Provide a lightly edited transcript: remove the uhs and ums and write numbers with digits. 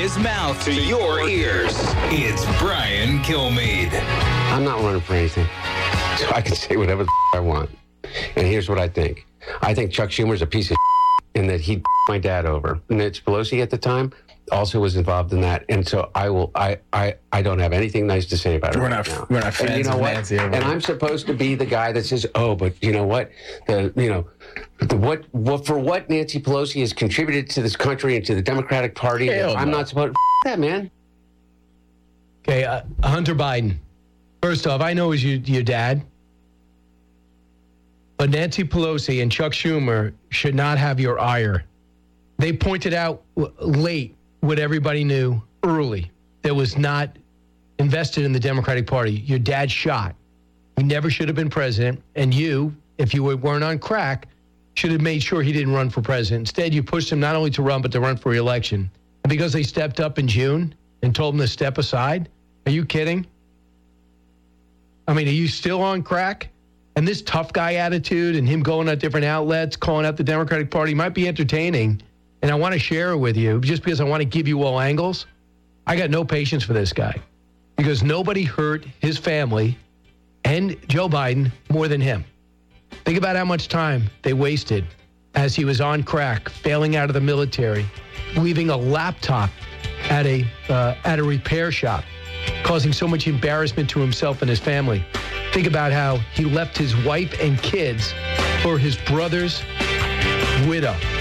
his mouth to your ears. It's Brian Kilmeade. I'm not running for anything, so I can say whatever the I want. And here's what I think. I think Chuck Schumer's a piece of and that he my dad over. Nancy Pelosi at the time also was involved in that. And so I don't have anything nice to say about it. We're not friends and you know with what? Nancy. And I'm supposed to be the guy that says, oh, but you know what? What for what Nancy Pelosi has contributed to this country and to the Democratic Party. I'm not supposed to that, man. Okay, Hunter Biden. First off, I know he's your dad. But Nancy Pelosi and Chuck Schumer should not have your ire. They pointed out late what everybody knew early that was not invested in the Democratic Party. Your dad shot. He never should have been president. And you, if you weren't on crack, should have made sure he didn't run for president. Instead, you pushed him not only to run, but to run for re-election. And because they stepped up in June and told him to step aside, are you kidding? I mean, are you still on crack? And this tough guy attitude and him going at different outlets, calling out the Democratic Party might be entertaining. And I want to share it with you just because I want to give you all angles. I got no patience for this guy because nobody hurt his family and Joe Biden more than him. Think about how much time they wasted as he was on crack, failing out of the military, leaving a laptop at a repair shop, causing so much embarrassment to himself and his family. Think about how he left his wife and kids for his brother's widow.